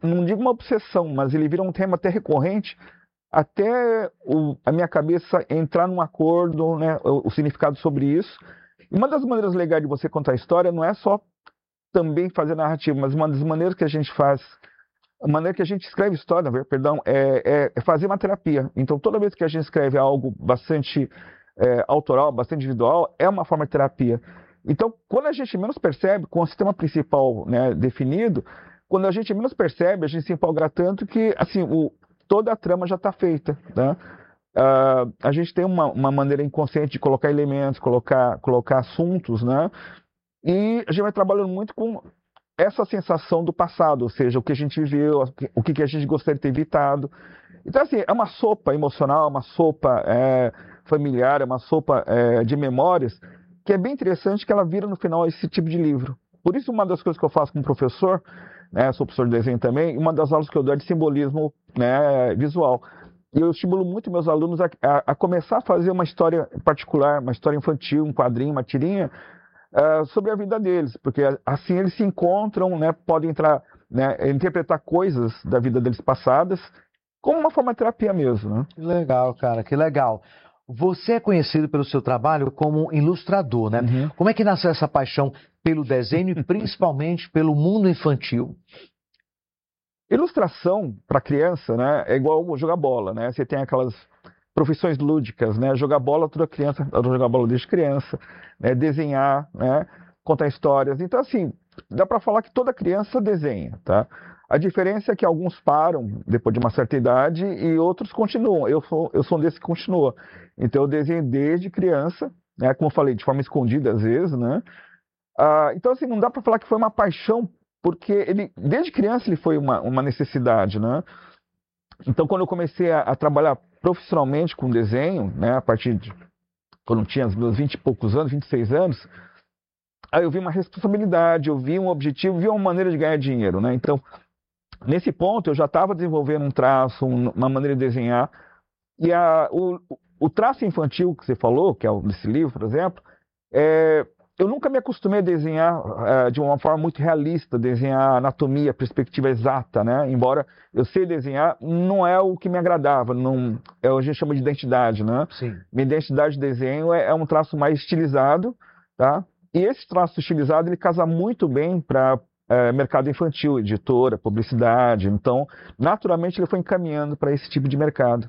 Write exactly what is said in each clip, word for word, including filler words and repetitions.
não digo uma obsessão, mas ele vira um tema até recorrente, até o, a minha cabeça entrar num acordo, né, o, o significado sobre isso. E uma das maneiras legais de você contar a história não é só também fazer narrativa, mas uma das maneiras que a gente faz, a maneira que a gente escreve história, perdão, é, é, é fazer uma terapia. Então, toda vez que a gente escreve algo bastante é, autoral, bastante individual, é uma forma de terapia. Então, quando a gente menos percebe, com o sistema principal, né, definido, quando a gente menos percebe, a gente se empolga tanto que, assim, o, toda a trama já está feita, né? Uh, a gente tem uma, uma maneira inconsciente de colocar elementos, colocar, colocar assuntos, né? E a gente vai trabalhando muito com essa sensação do passado, ou seja, o que a gente viveu, o que a gente gostaria de ter evitado. Então, assim, é uma sopa emocional, uma sopa é, familiar, é uma sopa é, de memórias, que é bem interessante que ela vira no final esse tipo de livro. Por isso, uma das coisas que eu faço como professor, né, sou professor de desenho também, uma das aulas que eu dou é de simbolismo, né, visual. E eu estimulo muito meus alunos a, a, a começar a fazer uma história particular, uma história infantil, um quadrinho, uma tirinha, uh, sobre a vida deles, porque assim eles se encontram, né, podem entrar, né, interpretar coisas da vida deles passadas, como uma forma de terapia mesmo, né? Que legal, cara, que legal. Você é conhecido pelo seu trabalho como ilustrador, né? Uhum. Como é que nasceu essa paixão pelo desenho e principalmente pelo mundo infantil? Ilustração para criança, né, é igual jogar bola, né? Você tem aquelas profissões lúdicas, né? Jogar bola, toda criança adora jogar bola desde criança, né? Desenhar, né? Contar histórias. Então, assim, dá para falar que toda criança desenha, tá? A diferença é que alguns param depois de uma certa idade e outros continuam. Eu sou, eu sou um desses que continua. Então, eu desenho desde criança, né? Como eu falei, de forma escondida às vezes, né? Ah, então, assim, não dá para falar que foi uma paixão, porque ele, desde criança ele foi uma, uma necessidade, né? Então, quando eu comecei a, a trabalhar profissionalmente com desenho, né, a partir de quando eu tinha os meus vinte e poucos anos, vinte e seis anos, aí eu vi uma responsabilidade, eu vi um objetivo, vi uma maneira de ganhar dinheiro, né? Então, nesse ponto, eu já estava desenvolvendo um traço, um, uma maneira de desenhar, e a, o, o traço infantil que você falou, que é o desse livro, por exemplo, é... eu nunca me acostumei a desenhar uh, de uma forma muito realista, desenhar anatomia, perspectiva exata, né? Embora eu sei desenhar, não é o que me agradava, não, é o que a gente chama de identidade, né? Sim. Minha identidade de desenho é, é um traço mais estilizado, tá? E esse traço estilizado, ele casa muito bem para é, mercado infantil, editora, publicidade. Então, naturalmente, ele foi encaminhando para esse tipo de mercado.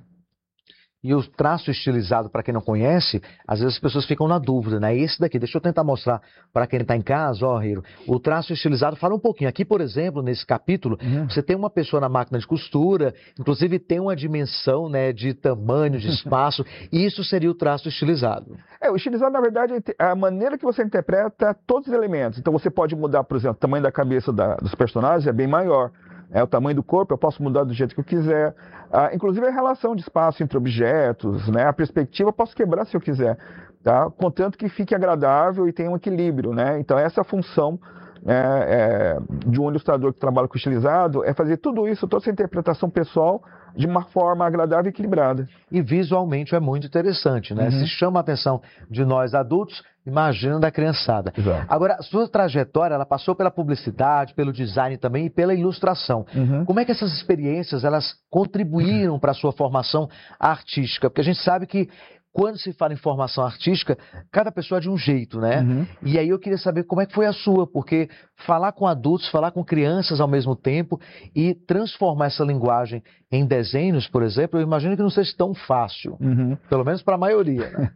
E o traço estilizado, para quem não conhece, às vezes as pessoas ficam na dúvida, né? Esse daqui, deixa eu tentar mostrar para quem está em casa, ó, Hiro. O traço estilizado, fala um pouquinho. Aqui, por exemplo, nesse capítulo, uhum. você tem uma pessoa na máquina de costura, inclusive tem uma dimensão, né, de tamanho, de espaço, e isso seria o traço estilizado. É, o estilizado, na verdade, é a maneira que você interpreta todos os elementos. Então, você pode mudar, por exemplo, o tamanho da cabeça da, dos personagens é bem maior. É, o tamanho do corpo eu posso mudar do jeito que eu quiser. Ah, inclusive a relação de espaço entre objetos, né? A perspectiva eu posso quebrar se eu quiser, tá? Contanto que fique agradável e tenha um equilíbrio, né? Então essa é a função, né, é, de um ilustrador que trabalha com estilizado, é fazer tudo isso, toda essa interpretação pessoal de uma forma agradável e equilibrada. E visualmente é muito interessante, né? Uhum. Se chama a atenção de nós adultos, imagina da criançada. Exato. Agora, sua trajetória, ela passou pela publicidade, pelo design também e pela ilustração. Uhum. Como é que essas experiências, elas contribuíram para a sua formação artística? Porque a gente sabe que quando se fala em formação artística, cada pessoa é de um jeito, né? Uhum. E aí eu queria saber como é que foi a sua, porque falar com adultos, falar com crianças ao mesmo tempo e transformar essa linguagem em desenhos, por exemplo, eu imagino que não seja tão fácil, uhum. pelo menos para a maioria, né?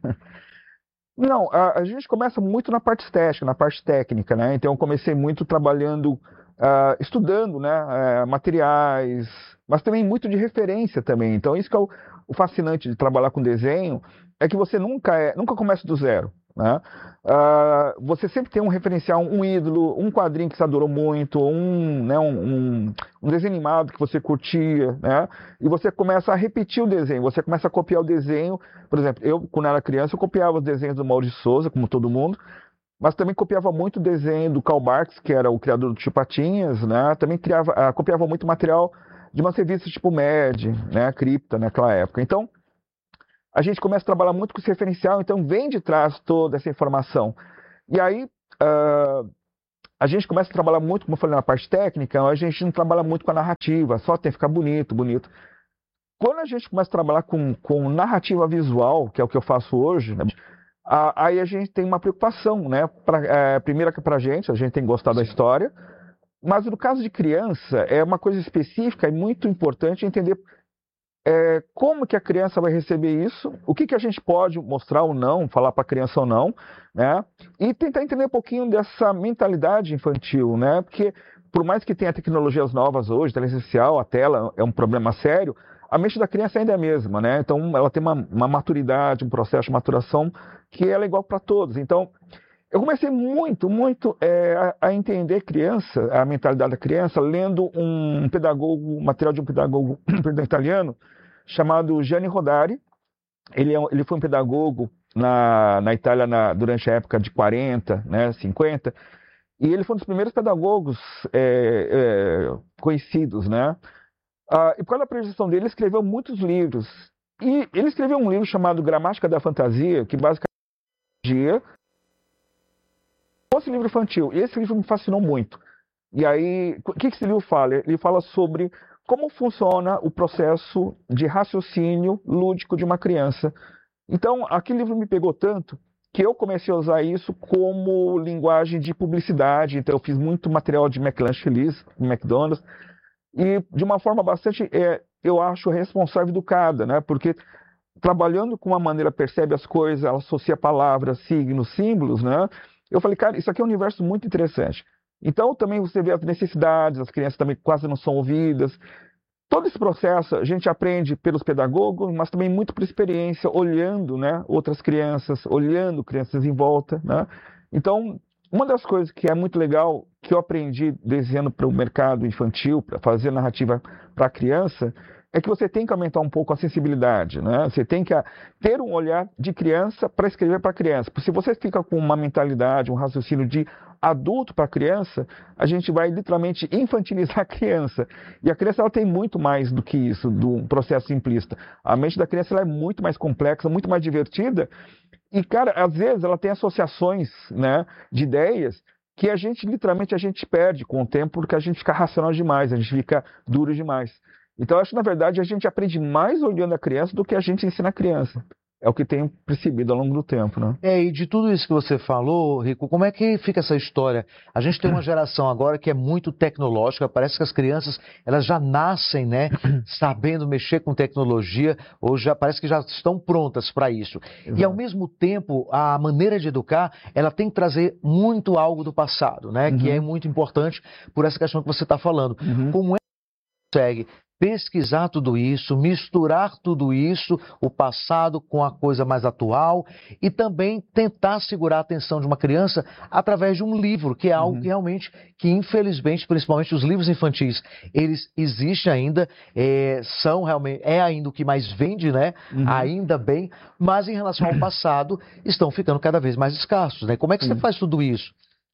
Não, a, a gente começa muito na parte estética, na parte técnica, né? Então eu comecei muito trabalhando, uh, estudando, né, uh, materiais, mas também muito de referência também. Então isso que é o, o fascinante de trabalhar com desenho, é que você nunca, é, nunca começa do zero, né? Uh, você sempre tem um referencial, um ídolo, um quadrinho que você adorou muito, um, né, um, um, um desenho animado que você curtia, né? E você começa a repetir o desenho, você começa a copiar o desenho. Por exemplo, eu, quando era criança, eu copiava os desenhos do Maurício de Souza, como todo mundo, mas também copiava muito o desenho do Karl Barks, que era o criador do Tio Patinhas, né? Também criava, uh, copiava muito material de umas revistas tipo Mad, né? Cripta, naquela época. Então, a gente começa a trabalhar muito com esse referencial, então vem de trás toda essa informação. E aí, uh, a gente começa a trabalhar muito, como eu falei, na parte técnica, a gente não trabalha muito com a narrativa, só tem que ficar bonito, bonito. Quando a gente começa a trabalhar com, com narrativa visual, que é o que eu faço hoje, né, a, aí a gente tem uma preocupação, né? Pra, é, primeiro que para a gente, a gente tem que gostar da história, mas no caso de criança, é uma coisa específica e muito importante entender é, como que a criança vai receber isso, o que, que a gente pode mostrar ou não, falar para a criança ou não, né? E tentar entender um pouquinho dessa mentalidade infantil, né? Porque por mais que tenha tecnologias novas hoje, inteligência artificial, a tela é um problema sério, a mente da criança ainda é a mesma, né? Então ela tem uma, uma maturidade, um processo de maturação que ela é igual para todos. Então eu comecei muito, muito é, a, a entender criança, a mentalidade da criança, lendo um pedagogo, material de um pedagogo perdão, italiano, chamado Gianni Rodari. Ele, é, ele foi um pedagogo na, na Itália na, durante a época de quarenta, né, cinquenta, e ele foi um dos primeiros pedagogos é, é, conhecidos, né? Ah, e por causa da projeção dele, ele escreveu muitos livros. E ele escreveu um livro chamado Gramática da Fantasia, que basicamente fosse livro infantil. E esse livro me fascinou muito. E aí, o que esse livro fala? Ele fala sobre como funciona o processo de raciocínio lúdico de uma criança. Então, aquele livro me pegou tanto que eu comecei a usar isso como linguagem de publicidade. Então, eu fiz muito material de McLanche Feliz, McDonald's, e de uma forma bastante, é, eu acho, responsável e educada, né? Porque trabalhando com uma maneira, percebe as coisas, ela associa palavras, signos, símbolos, né? Eu falei, cara, isso aqui é um universo muito interessante. Então, também você vê as necessidades, as crianças também quase não são ouvidas. Todo esse processo a gente aprende pelos pedagogos, mas também muito por experiência, olhando, né, outras crianças, olhando crianças em volta, né? Então, uma das coisas que é muito legal, que eu aprendi desenhando para o mercado infantil, para fazer narrativa para a criança, é que você tem que aumentar um pouco a sensibilidade, né? Você tem que ter um olhar de criança para escrever para criança. Porque se você fica com uma mentalidade, um raciocínio de adulto para criança, a gente vai literalmente infantilizar a criança. E a criança ela tem muito mais do que isso, do processo simplista. A mente da criança ela é muito mais complexa, muito mais divertida. E, cara, às vezes ela tem associações, né, de ideias que a gente, literalmente, a gente perde com o tempo porque a gente fica racional demais, a gente fica duro demais. Então, eu acho que, na verdade, a gente aprende mais olhando a criança do que a gente ensina a criança. É o que tem percebido ao longo do tempo, né? É, e de tudo isso que você falou, Rico, como é que fica essa história? A gente tem uma geração agora que é muito tecnológica, parece que as crianças, elas já nascem, né, sabendo mexer com tecnologia, ou já parece que já estão prontas para isso. Exato. E, ao mesmo tempo, a maneira de educar, ela tem que trazer muito algo do passado, né, uhum. que é muito importante por essa questão que você está falando. Uhum. Como é que você consegue pesquisar tudo isso, misturar tudo isso, o passado com a coisa mais atual, e também tentar segurar a atenção de uma criança através de um livro, que é algo uhum. que realmente, que infelizmente, principalmente os livros infantis, eles existem ainda, é, são realmente, é ainda o que mais vende, né? Uhum. Ainda bem, mas em relação ao passado, estão ficando cada vez mais escassos, né? Como é que uhum. você faz tudo isso?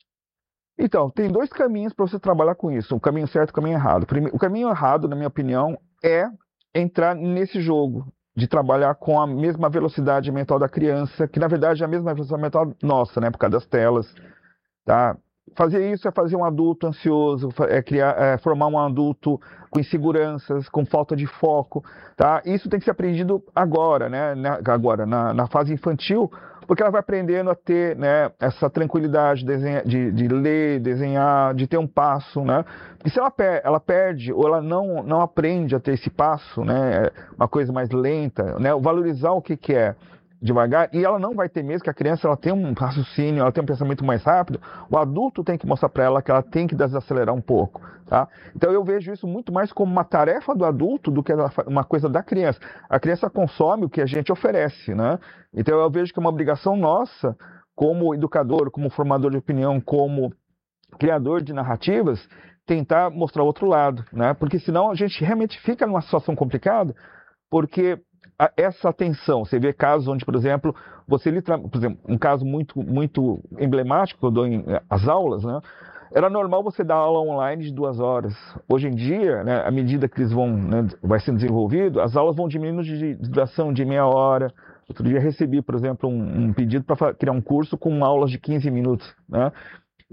Então, tem dois caminhos para você trabalhar com isso, o caminho certo e o caminho errado. O caminho errado, na minha opinião, é entrar nesse jogo de trabalhar com a mesma velocidade mental da criança, que na verdade é a mesma velocidade mental nossa, né, por causa das telas, tá? Fazer isso é fazer um adulto ansioso, é, criar, é formar um adulto com inseguranças, com falta de foco, tá? Isso tem que ser aprendido agora, né, agora, na, na fase infantil, porque ela vai aprendendo a ter, né, essa tranquilidade de, desenhar, de, de ler, desenhar, de ter um passo, né? E se ela, per ela perde ou ela não, não aprende a ter esse passo, né, uma coisa mais lenta, né, valorizar o que, que é devagar, e ela não vai ter mesmo, que a criança ela tem um raciocínio, ela tem um pensamento mais rápido, o adulto tem que mostrar para ela que ela tem que desacelerar um pouco, tá? Então eu vejo isso muito mais como uma tarefa do adulto do que uma coisa da criança. A criança consome o que a gente oferece, né? Então eu vejo que é uma obrigação nossa, como educador, como formador de opinião, como criador de narrativas, tentar mostrar o outro lado, né? Porque senão a gente realmente fica numa situação complicada, porque essa atenção, você vê casos onde, por exemplo, você por exemplo, um caso muito, muito emblemático que eu dou em as aulas, né? Era normal você dar aula online de duas horas. Hoje em dia, né, à medida que eles vão, né, vai sendo desenvolvido, as aulas vão diminuindo de, de duração de meia hora. Outro dia recebi, por exemplo, um, um pedido para criar um curso com aulas de quinze minutos, né?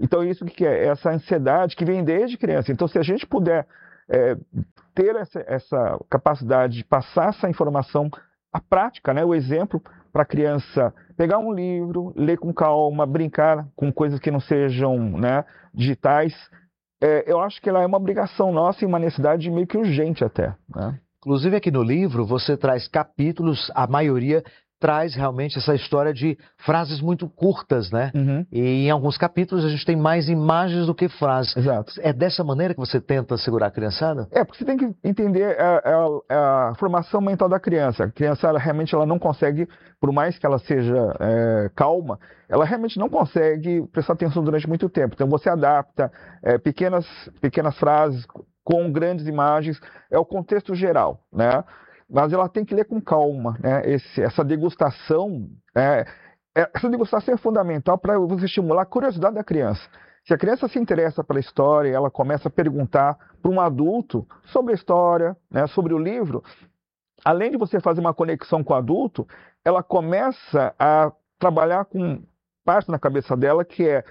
Então, isso que é essa ansiedade que vem desde criança. Então, se a gente puder é, ter essa, essa capacidade de passar essa informação, a prática, né, o exemplo para a criança pegar um livro, ler com calma, brincar com coisas que não sejam, né, digitais, é, eu acho que ela é uma obrigação nossa e uma necessidade meio que urgente até, né? Inclusive aqui no livro você traz capítulos, a maioria traz realmente essa história de frases muito curtas, né? Uhum. E em alguns capítulos a gente tem mais imagens do que frases. Exato. É dessa maneira que você tenta segurar a criançada? É, porque você tem que entender a, a, a formação mental da criança. A criança, ela, realmente, ela não consegue, por mais que ela seja é, calma, ela realmente não consegue prestar atenção durante muito tempo. Então você adapta é, pequenas, pequenas frases com grandes imagens, é o contexto geral, né? Mas ela tem que ler com calma, né? Esse, essa degustação, é, essa degustação é fundamental para você estimular a curiosidade da criança. Se a criança se interessa pela história, ela começa a perguntar para um adulto sobre a história, né, sobre o livro, além de você fazer uma conexão com o adulto, ela começa a trabalhar com parte na cabeça dela que é,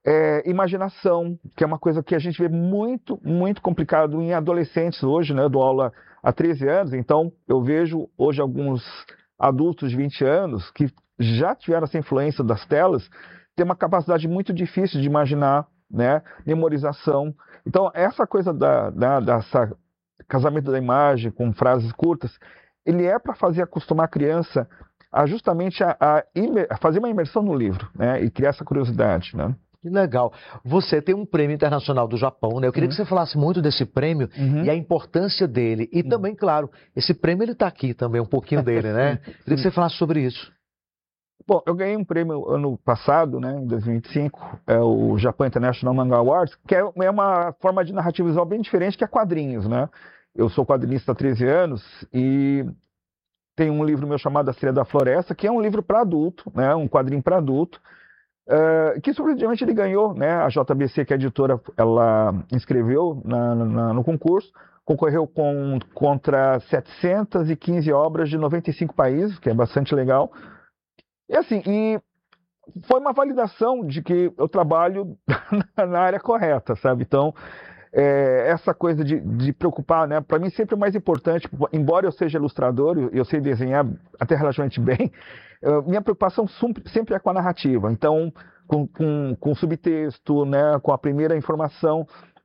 é imaginação, que é uma coisa que a gente vê muito, muito complicado em adolescentes hoje, né? Eu dou aula há treze anos, então eu vejo hoje alguns adultos de vinte anos que já tiveram essa influência das telas, tem uma capacidade muito difícil de imaginar, né? Memorização. Então, essa coisa da, da, dessa casamento da imagem com frases curtas, ele é para fazer acostumar a criança a justamente a, a, a fazer uma imersão no livro, né? E criar essa curiosidade, né? Que legal. Você tem um prêmio internacional do Japão, né? Eu queria uhum. que você falasse muito desse prêmio uhum. e a importância dele. E uhum. também, claro, esse prêmio ele está aqui também, um pouquinho dele, né? Queria que você falasse sobre isso. Bom, eu ganhei um prêmio ano passado, né, em dois mil e vinte e cinco, é o Japan International Manga Awards, que é, é uma forma de narrativa visual bem diferente que é quadrinhos, né? Eu sou quadrinista há treze anos e tem um livro meu chamado A Trilha da Floresta, que é um livro para adulto, né, um quadrinho para adulto, uh, que surpreendentemente ele ganhou, né? A J B C, que é a editora, ela inscreveu na, na, no concurso, concorreu com, contra setecentas e quinze obras de noventa e cinco países, que é bastante legal. E assim, e foi uma validação de que eu trabalho na área correta, sabe? Então, é, essa coisa de, de preocupar, né? Para mim sempre é mais importante, embora eu seja ilustrador, eu, eu sei desenhar até relativamente bem, eu, minha preocupação sempre é com a narrativa. Então, com, com, com subtexto, né? Com a primeira informação.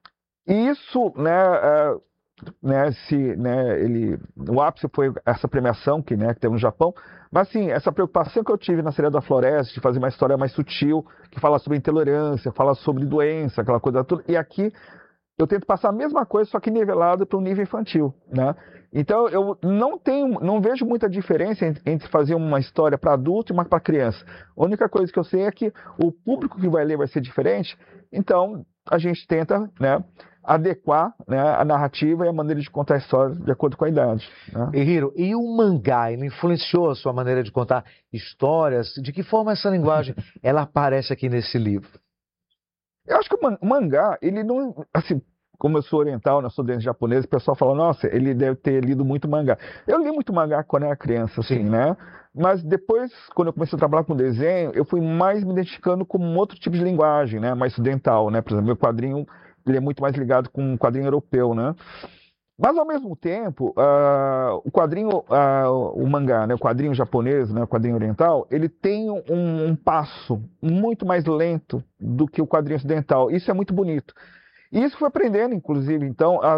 E isso, né? É, né, se, né, ele, o ápice foi essa premiação que, né, que teve no Japão, mas sim, essa preocupação que eu tive na Trilha da Floresta de fazer uma história mais sutil, que fala sobre intolerância, fala sobre doença, aquela coisa toda, e aqui eu tento passar a mesma coisa, só que nivelado para o nível infantil, né? Então eu não tenho, não vejo muita diferença entre fazer uma história para adulto e uma para criança. A única coisa que eu sei é que o público que vai ler vai ser diferente, então a gente tenta, né, adequar, né, a narrativa e a maneira de contar a história de acordo com a idade, né? E Hiro, e o mangá, ele influenciou a sua maneira de contar histórias? De que forma essa linguagem ela aparece aqui nesse livro? Eu acho que o mangá, ele não, assim, como eu sou oriental, né, sou descendente japonês, o pessoal fala, nossa, ele deve ter lido muito mangá. Eu li muito mangá quando eu era criança, assim, Sim. né? Mas depois, quando eu comecei a trabalhar com desenho, eu fui mais me identificando com um outro tipo de linguagem, né, mais ocidental, né? Por exemplo, meu quadrinho, ele é muito mais ligado com um quadrinho europeu, né? Mas, ao mesmo tempo, uh, o quadrinho, uh, o mangá, né, o quadrinho japonês, né, o quadrinho oriental, ele tem um, um passo muito mais lento do que o quadrinho ocidental. Isso é muito bonito. E isso foi aprendendo, inclusive. Então, a,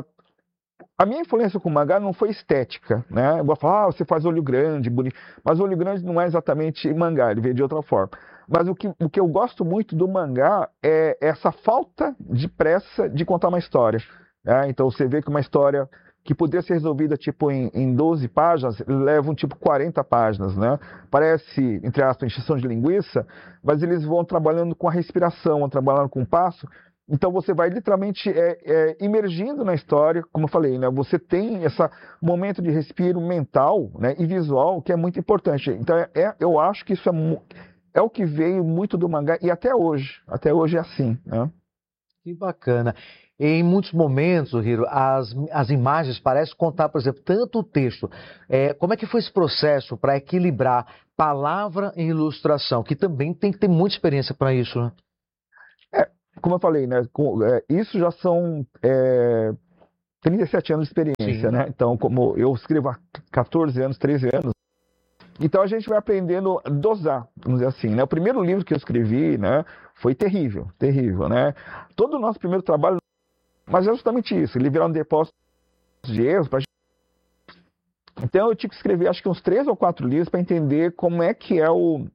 a minha influência com o mangá não foi estética, né? Eu vou falar, ah, você faz olho grande, bonito. Mas o olho grande não é exatamente mangá, ele veio de outra forma. Mas o que, o que eu gosto muito do mangá é essa falta de pressa de contar uma história. É, então você vê que uma história que poderia ser resolvida tipo em, em doze páginas, leva um tipo quarenta páginas, né? Parece, entre aspas, encheção de linguiça, mas eles vão trabalhando com a respiração, vão trabalhando com o passo. Então você vai literalmente é, é, imergindo na história, como eu falei, né? Você tem esse momento de respiro mental, né, e visual que é muito importante. Então é, é, eu acho que isso é, é o que veio muito do mangá e até hoje, até hoje é assim, né? Que bacana. Em muitos momentos, Hiro, as, as imagens parecem contar, por exemplo, tanto o texto. É, como é que foi esse processo para equilibrar palavra e ilustração? Que também tem que ter muita experiência para isso, né? É, como eu falei, né, com, é, isso já são é, trinta e sete anos de experiência, Sim. né? Então, como eu escrevo há quatorze anos, treze anos, então a gente vai aprendendo a dosar, vamos dizer assim, né? O primeiro livro que eu escrevi, né, foi terrível, terrível, né? Todo o nosso primeiro trabalho, mas é justamente isso, ele virar um depósito de erros pra gente. Então eu tive que escrever acho que uns três ou quatro livros para entender como é que é o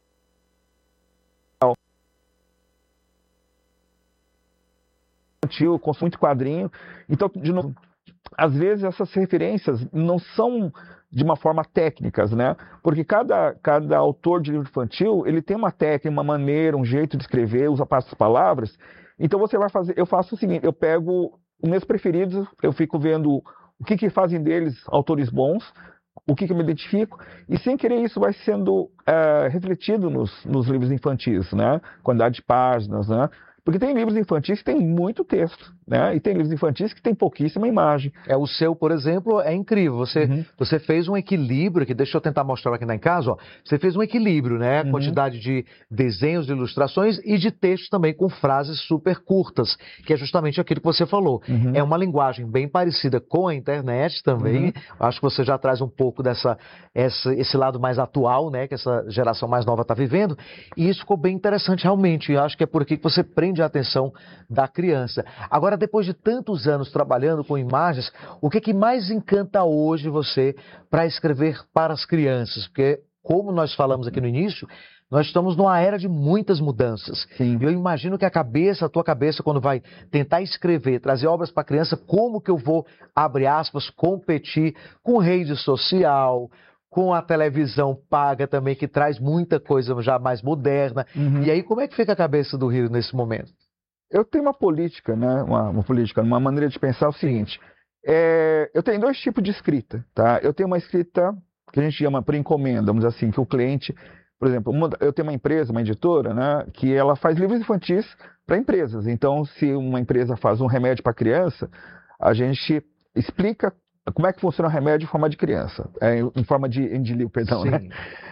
eu consumo muito quadrinho, então, de novo, às vezes essas referências não são de uma forma técnicas, né? Porque cada, cada autor de livro infantil, ele tem uma técnica, uma maneira, um jeito de escrever, usa as palavras. Então você vai fazer, eu faço o seguinte, eu pego os meus preferidos, eu fico vendo o que, que fazem deles autores bons, o que, que eu me identifico, e sem querer isso vai sendo é, refletido nos, nos livros infantis, né? Quantidade de páginas, né? Porque tem livros infantis que tem muito texto, né? E tem livros infantis que tem pouquíssima imagem. É, o seu, por exemplo, é incrível. Você, uhum. você fez um equilíbrio, que deixa eu tentar mostrar aqui em casa, ó. Você fez um equilíbrio, né? Uhum. Quantidade de desenhos, de ilustrações e de textos também com frases super curtas, que é justamente aquilo que você falou. Uhum. É uma linguagem bem parecida com a internet também. Uhum. Acho que você já traz um pouco dessa, essa, esse lado mais atual, né? Que essa geração mais nova está vivendo. E isso ficou bem interessante realmente. E acho que é por aqui que você prende a atenção da criança. Agora, depois de tantos anos trabalhando com imagens, o que, que mais encanta hoje você para escrever para as crianças? Porque, como nós falamos aqui no início, nós estamos numa era de muitas mudanças. Sim. Eu imagino que a cabeça, a tua cabeça, quando vai tentar escrever, trazer obras para a criança, como que eu vou, abre aspas, competir com rede social, com a televisão paga também, que traz muita coisa já mais moderna. Uhum. E aí, como é que fica a cabeça do Rio nesse momento? Eu tenho uma política, né? Uma, uma política, uma maneira de pensar o seguinte. É, eu tenho dois tipos de escrita, tá? Eu tenho uma escrita que a gente chama por encomenda, vamos dizer assim, que o cliente, por exemplo, uma, eu tenho uma empresa, uma editora, né? Que ela faz livros infantis para empresas. Então, se uma empresa faz um remédio para criança, a gente explica como é que funciona o remédio em forma de criança, é, em forma de, de livro, perdão, Sim. né?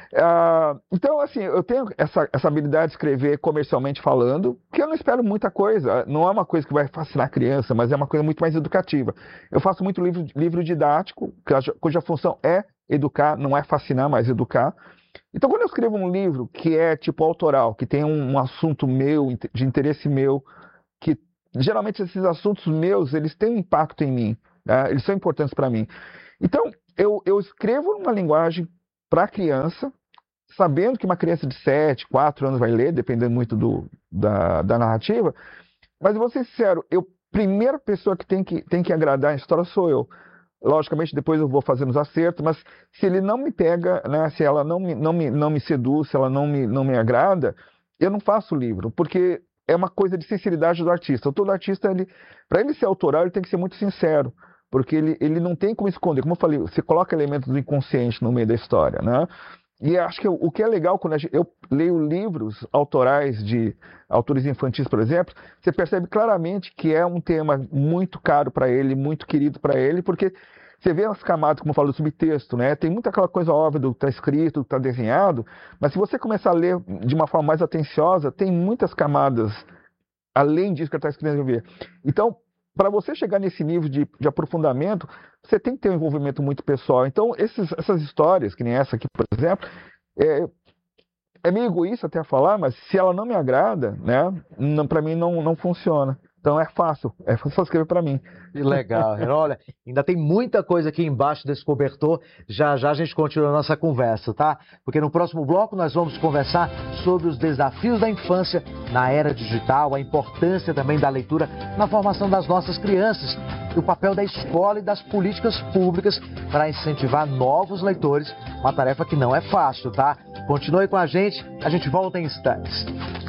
Uh, então, assim, eu tenho essa, essa habilidade de escrever comercialmente falando, que eu não espero muita coisa, não é uma coisa que vai fascinar a criança, mas é uma coisa muito mais educativa. Eu faço muito livro, livro didático, cuja função é educar, não é fascinar, mas educar. Então, quando eu escrevo um livro que é tipo autoral, que tem um, um assunto meu, de interesse meu, que geralmente esses assuntos meus, eles têm um impacto em mim, né? Eles são importantes para mim. Então, eu, eu escrevo numa linguagem para criança, sabendo que uma criança de sete, quatro anos vai ler, dependendo muito do, da, da narrativa, mas eu vou ser sincero, eu, primeira pessoa que tem, que tem que agradar a história sou eu. Logicamente, depois eu vou fazendo os acertos, mas se ele não me pega, né, se ela não me, não me, não me seduz, se ela não me, não me agrada, eu não faço o livro, porque é uma coisa de sinceridade do artista. Todo artista, ele, para ele ser autoral, ele tem que ser muito sincero, porque ele, ele não tem como esconder. Como eu falei, você coloca elementos do inconsciente no meio da história, né? E acho que o que é legal quando eu leio livros autorais de autores infantis, por exemplo, você percebe claramente que é um tema muito caro para ele, muito querido para ele, porque você vê as camadas, como eu falo, do subtexto, né? Tem muita aquela coisa óbvia do que está escrito, do que está desenhado, mas se você começar a ler de uma forma mais atenciosa, tem muitas camadas além disso que ele está escrevendo. Então, para você chegar nesse nível de, de aprofundamento, você tem que ter um envolvimento muito pessoal. Então, esses, essas histórias, que nem essa aqui, por exemplo, é, é meio egoísta até falar, mas se ela não me agrada, né, para mim não, não funciona. Então é fácil, é só escrever para mim. Que legal, olha, ainda tem muita coisa aqui embaixo desse cobertor, já já a gente continua a nossa conversa, tá? Porque no próximo bloco nós vamos conversar sobre os desafios da infância na era digital, a importância também da leitura na formação das nossas crianças, e o papel da escola e das políticas públicas para incentivar novos leitores, uma tarefa que não é fácil, tá? Continue com a gente, a gente volta em instantes.